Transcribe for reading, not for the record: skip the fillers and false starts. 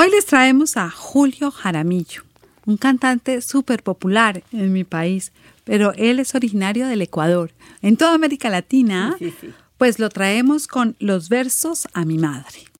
Hoy les traemos a Julio Jaramillo, un cantante súper popular en mi país, pero él es originario del Ecuador. En toda América Latina, Sí. pues lo traemos con Los versos a mi madre.